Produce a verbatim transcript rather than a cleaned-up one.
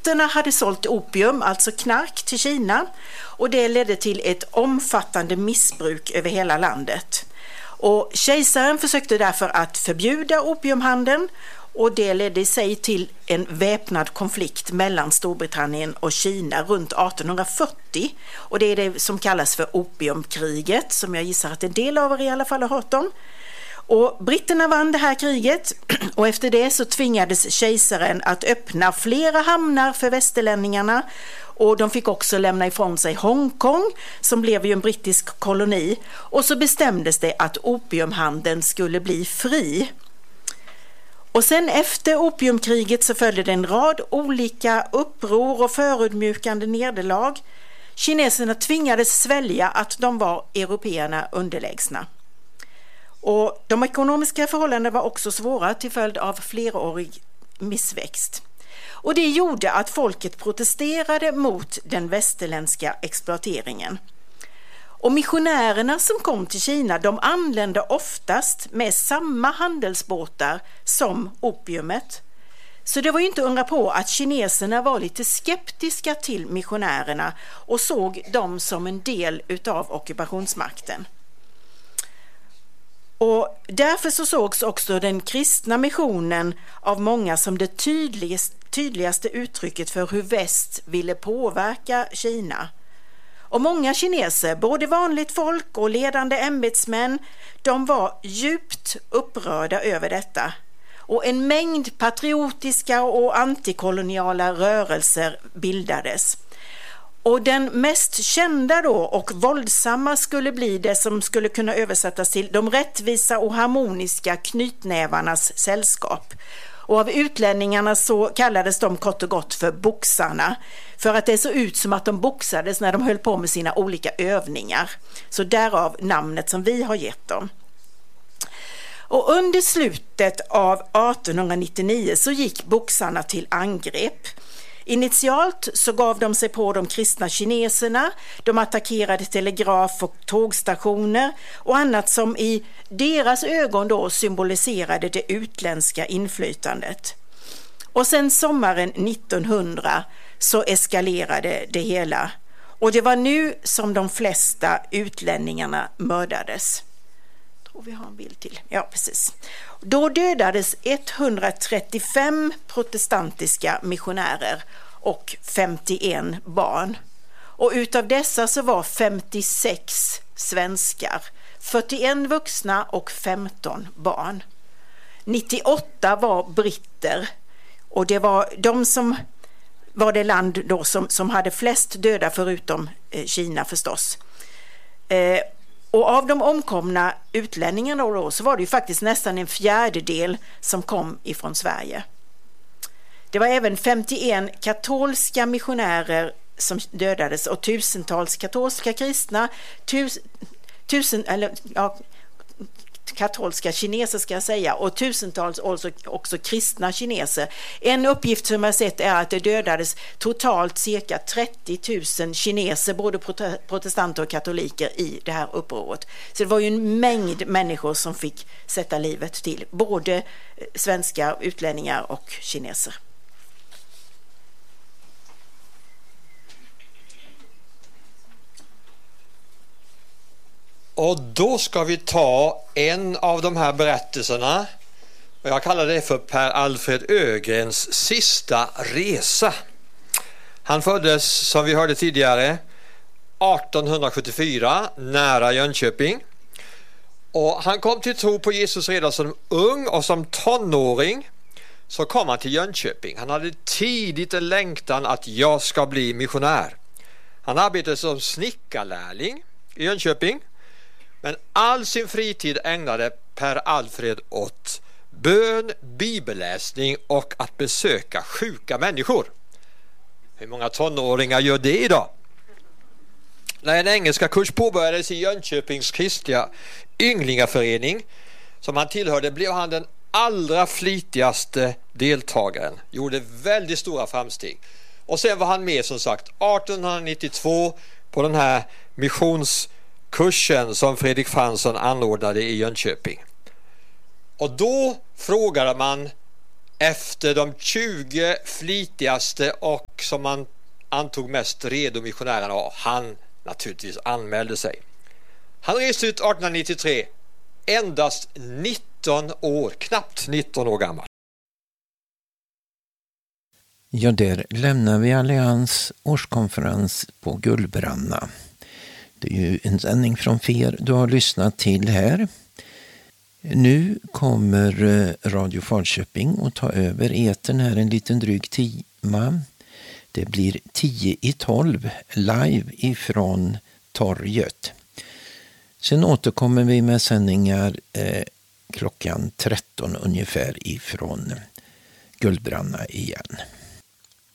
britterna hade sålt opium, alltså knark, till Kina, och det ledde till ett omfattande missbruk över hela landet. Och kejsaren försökte därför att förbjuda opiumhandeln, och det ledde i sig till en väpnad konflikt mellan Storbritannien och Kina runt arton fyrtio. Och det är det som kallas för opiumkriget, som jag gissar att en del av er i alla fall har hört om. Och britterna vann det här kriget, och efter det så tvingades kejsaren att öppna flera hamnar för västerlänningarna, och de fick också lämna ifrån sig Hongkong, som blev ju en brittisk koloni, och så bestämdes det att opiumhandeln skulle bli fri. Och sen efter opiumkriget så följde det en rad olika uppror och förödmjukande nederlag. Kineserna tvingades svälja att de var européerna underlägsna. Och de ekonomiska förhållandena var också svåra till följd av flerårig missväxt. Och det gjorde att folket protesterade mot den västerländska exploateringen. Och missionärerna som kom till Kina, de anlände oftast med samma handelsbåtar som opiumet. Så det var ju inte undra på att kineserna var lite skeptiska till missionärerna och såg dem som en del utav ockupationsmakten. Och därför så sågs också den kristna missionen av många som det tydligaste, tydligaste uttrycket för hur väst ville påverka Kina. Och många kineser, både vanligt folk och ledande ämbetsmän, de var djupt upprörda över detta. Och en mängd patriotiska och antikoloniala rörelser bildades. Och den mest kända då och våldsamma skulle bli det som skulle kunna översättas till de rättvisa och harmoniska knytnävarnas sällskap. Och av utlänningarna så kallades de kort och gott för boxarna, för att det såg ut som att de boxades när de höll på med sina olika övningar. Så därav namnet som vi har gett dem. Och under slutet av arton nittionio så gick boxarna till angrepp. Initialt så gav de sig på de kristna kineserna, de attackerade telegraf- och tågstationer och annat som i deras ögon då symboliserade det utländska inflytandet. Och sen sommaren nittonhundra så eskalerade det hela, och det var nu som de flesta utlänningarna mördades. Jag tror vi har en bild till. Ja, precis. Då dödades etthundratrettiofem protestantiska missionärer och femtioen barn. Och utav dessa så var femtiosex svenskar, fyrtioen vuxna och femton barn. nittioåtta var britter, och det var de som var det land då som, som hade flest döda förutom eh, Kina förstås. Eh, Och av de omkomna utlänningarna då, så var det ju faktiskt nästan en fjärdedel som kom ifrån Sverige. Det var även femtioen katolska missionärer som dödades och tusentals katolska kristna, tus, tusen, eller, ja, katolska kineser ska jag säga, och tusentals också, också kristna kineser. En uppgift som jag sett är att det dödades totalt cirka trettio tusen kineser, både protestanter och katoliker, i det här upproret. Så det var ju en mängd människor som fick sätta livet till, både svenska utlänningar och kineser. Och då ska vi ta en av de här berättelserna, och jag kallar det för Per Alfred Ögrens sista resa. Han föddes, som vi hörde tidigare, arton sjuttiofyra nära Jönköping. Och han kom till tro på Jesus redan som ung, och som tonåring så kom han till Jönköping. Han hade tidigt en längtan att jag ska bli missionär. Han arbetade som snickarlärling i Jönköping. Men all sin fritid ägnade Per Alfred åt bön, bibelläsning och att besöka sjuka människor. Hur många tonåringar gör det idag? När en engelska kurs påbörjades i Jönköpings kristliga ynglingaförening som han tillhörde, blev han den allra flitigaste deltagaren. Gjorde väldigt stora framsteg. Och sen var han med, som sagt, arton nittiotvå på den här missions kursen som Fredrik Fransson anordnade i Jönköping. Och då frågade man efter de tjugo flitigaste och som man antog mest redo missionärerna av. Han naturligtvis anmälde sig. Han reste ut arton nittiotre, endast nitton år, knappt nitton år gammal. Ja, där lämnar vi Allians årskonferens på Gullbranna. Det är ju en sändning från Fer du har lyssnat till här. Nu kommer Radio Falköping att ta över etern här en liten dryg timme. Det blir tio i tolv live ifrån torget. Sen återkommer vi med sändningar eh, klockan tretton ungefär ifrån Gullbranna igen.